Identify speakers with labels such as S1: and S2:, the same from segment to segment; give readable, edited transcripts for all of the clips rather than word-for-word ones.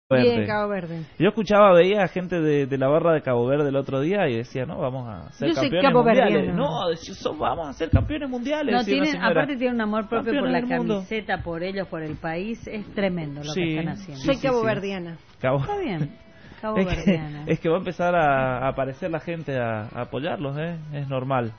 S1: Bien, Cabo Verde.
S2: Yo escuchaba, veía gente de la barra de Cabo Verde el otro día y decía, no, vamos a ser campeones mundiales. No, vamos a ser campeones mundiales.
S3: No, tienen, aparte tienen un amor propio por la camiseta, por ellos, por el país. Es tremendo lo que están haciendo.
S1: Soy caboverdiana.
S3: Está bien, caboverdiana.
S2: Es que va a empezar a aparecer la gente a apoyarlos, es normal.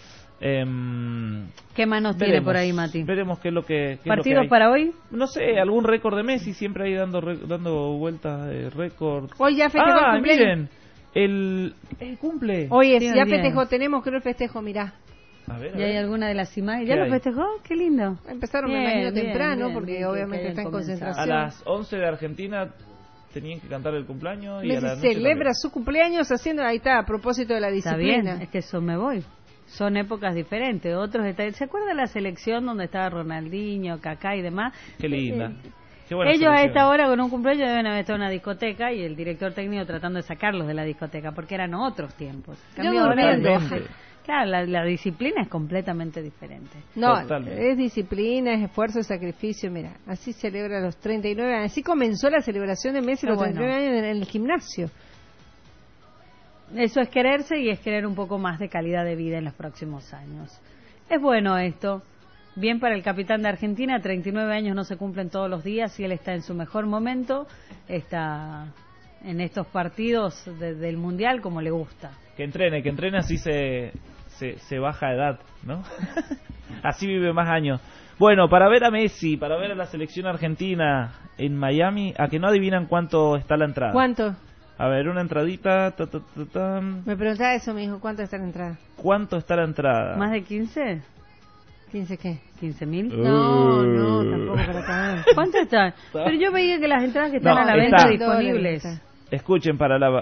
S3: ¿Qué manos tiene por ahí, Mati?
S2: Veremos qué es lo que
S3: ¿Partidos para hoy?
S2: No sé, algún récord de Messi, siempre ahí dando vueltas de récord.
S1: Hoy ya festejó el cumpleaños.
S2: Miren, el cumple.
S1: Hoy ya festejó, tenemos creo el festejo, mirá.
S2: A ver,
S3: ¿Y hay alguna de las imágenes? ¿Ya lo festejó? Qué lindo.
S1: Empezaron me imagino temprano, porque obviamente está en concentración.
S2: A las 11 de Argentina tenían que cantar el cumpleaños y
S1: Messi
S2: a la noche
S1: celebra su cumpleaños haciendo, ahí está, a propósito de la disciplina.
S3: Está bien, es que eso me voy. Son épocas diferentes. Otros ¿se acuerda de la selección donde estaba Ronaldinho, Kaká y demás?
S2: Qué linda. Qué
S3: buena ellos selección. A esta hora con un cumpleaños deben haber estado en una discoteca y el director técnico tratando de sacarlos de la discoteca porque eran otros tiempos. Claro, la disciplina es completamente diferente.
S1: No, es disciplina, es esfuerzo, es sacrificio. Mira, así celebra los 39 años. Así comenzó la celebración de Messi los 39 años en el gimnasio.
S3: Eso es quererse y es querer un poco más de calidad de vida en los próximos años. Es bueno esto. Bien para el capitán de Argentina, 39 años no se cumplen todos los días y él está en su mejor momento. Está en estos partidos del Mundial como le gusta.
S2: Que entrene así se baja edad, ¿no? Así vive más años. Bueno, para ver a Messi, para ver a la selección argentina en Miami, a que no adivinan cuánto está la entrada.
S1: ¿Cuánto?
S2: A ver, una entradita.
S1: Me preguntaba eso, me dijo, ¿cuánto está la entrada?
S2: ¿Cuánto está la entrada?
S3: ¿Más de 15?
S1: ¿15 qué?
S3: ¿15.000?
S1: No, tampoco para acá.
S3: ¿Cuánto están? Pero yo veía que las entradas que están a la venta disponibles.
S2: Escuchen,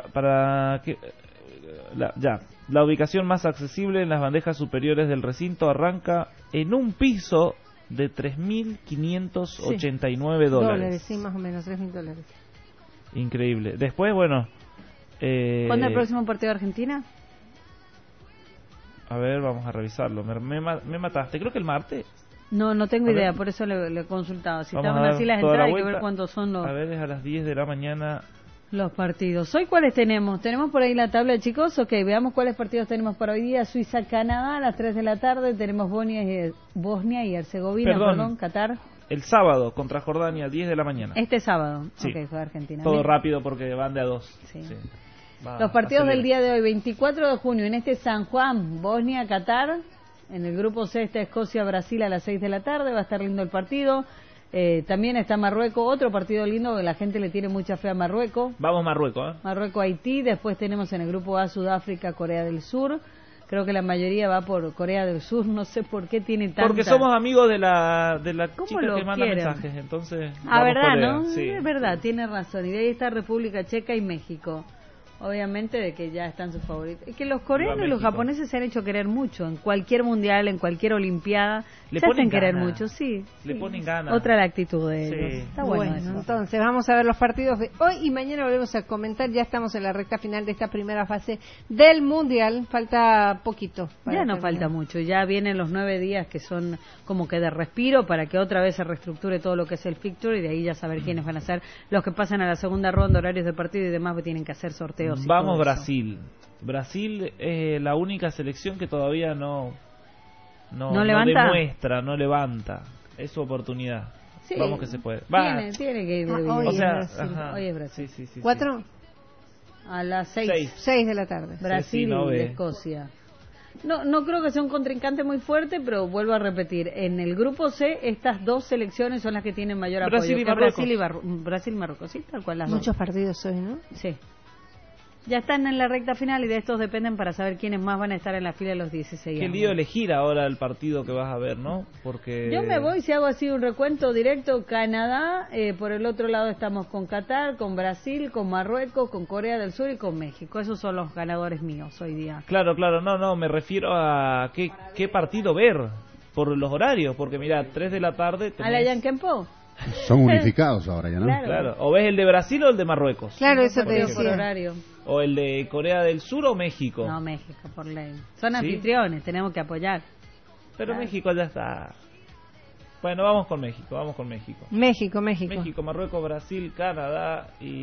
S2: la ubicación más accesible en las bandejas superiores del recinto arranca en un piso de $3.589.
S1: Dólares, sí, más o menos, $3.000.
S2: Increíble. Después, bueno...
S3: ¿Cuándo es el próximo partido de Argentina?
S2: A ver, vamos a revisarlo. Me mataste. Creo que el martes.
S3: No tengo idea, por eso le he consultado. Si estaban así las entradas, hay que ver cuántos son los...
S2: A ver, es a las 10 de la mañana...
S3: Los partidos. ¿Hoy cuáles tenemos? ¿Tenemos por ahí la tabla, chicos? Ok, veamos cuáles partidos tenemos para hoy día. Suiza-Canadá a las 3 de la tarde. Tenemos Bosnia y Herzegovina, Qatar.
S2: El sábado contra Jordania, 10 de la mañana.
S3: Este sábado.
S2: Sí.
S3: Ok, fue Argentina.
S2: Todo rápido porque van de a dos.
S3: Sí. Los partidos del día de hoy, 24 de junio, en este San Juan, Bosnia-Qatar. En el grupo C está Escocia-Brasil a las 6 de la tarde. Va a estar lindo el partido. También está Marruecos, otro partido lindo, que la gente le tiene mucha fe a Marruecos.
S2: Vamos Marruecos,
S3: Marruecos-Haití, después tenemos en el grupo A Sudáfrica, Corea del Sur. Creo que la mayoría va por Corea del Sur, no sé por qué tiene tanta...
S2: Porque somos amigos de la chica que manda mensajes, entonces...
S3: ¿verdad, no? Sí. Es verdad, tiene razón. Y de ahí está República Checa y México. Obviamente de que ya están sus favoritos. Es que los coreanos y los japoneses se han hecho querer mucho. En cualquier mundial, en cualquier olimpiada, se hacen querer mucho, sí.
S2: Le ponen ganas.
S3: Otra la actitud de ellos.
S2: Sí.
S3: Está bueno eso.
S1: Entonces vamos a ver los partidos de hoy y mañana volvemos a comentar. Ya estamos en la recta final de esta primera fase del mundial. Falta poquito.
S3: Ya no falta mucho. Ya vienen los 9 días que son como que de respiro para que otra vez se reestructure todo lo que es el fixture y de ahí ya saber quiénes van a ser los que pasan a la segunda ronda, horarios de partido y demás, que tienen que hacer sorteos.
S2: Vamos Brasil. Brasil es la única selección que todavía no demuestra, no levanta. Es su oportunidad. Sí, vamos que se puede.
S3: Tiene que ir de
S1: hoy,
S3: hoy es Brasil.
S2: Sí.
S1: ¿4?
S3: A las 6
S1: de la tarde.
S3: Brasil y Escocia. No creo que sea un contrincante muy fuerte, pero vuelvo a repetir. En el grupo C, estas dos selecciones son las que tienen mayor apoyo. Brasil y Marruecos, sí, tal cual las
S1: dos. Muchos partidos hoy, ¿no?
S3: Sí. Ya están en la recta final y de estos dependen para saber quiénes más van a estar en la fila de los 16
S2: años. Qué lío elegir ahora el partido que vas a ver, ¿no? Porque
S3: yo me voy, si hago así un recuento directo, Canadá, por el otro lado estamos con Qatar, con Brasil, con Marruecos, con Corea del Sur y con México. Esos son los ganadores míos hoy día.
S2: Claro, no, me refiero a qué partido ver por los horarios, porque mira, 3 de la tarde tenés...
S3: ¿A la Yanquempo?
S4: Son unificados ahora ya, ¿no?
S2: Claro. O ves el de Brasil o el de Marruecos.
S1: Claro, eso te decía.
S3: Por horario.
S2: O el de Corea del Sur o México.
S3: No, México, por ley. Son anfitriones, tenemos que apoyar.
S2: Pero México ya está. Bueno, vamos con México. México, Marruecos, Brasil, Canadá y...